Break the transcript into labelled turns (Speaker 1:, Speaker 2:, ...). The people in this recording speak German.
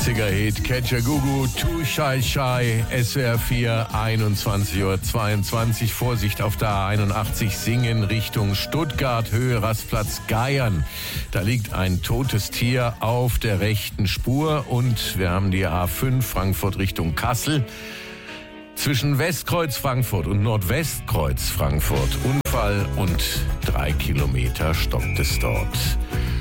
Speaker 1: 80er-Hit Catch a Gugu, Too Shy Shy, SWR 4, 21:22 Uhr. Vorsicht auf der A81, Singen Richtung Stuttgart, Höhe Rastplatz Geiern. Da liegt ein totes Tier auf der rechten Spur und wir haben die A5 Frankfurt Richtung Kassel. Zwischen Westkreuz Frankfurt und Nordwestkreuz Frankfurt Unfall und 3 Kilometer stockt es dort.